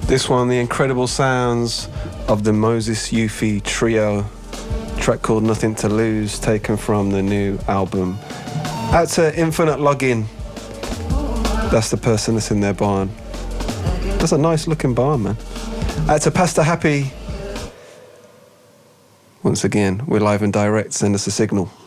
This one, the incredible sounds of the Moses Yufi Trio, track called Nothing to Lose, taken from the new album. Out to Infinite Login. That's the person that's in their barn. That's a nice looking barn, man. Out to Pastor Happy. Once again, we're live and direct, send us a signal.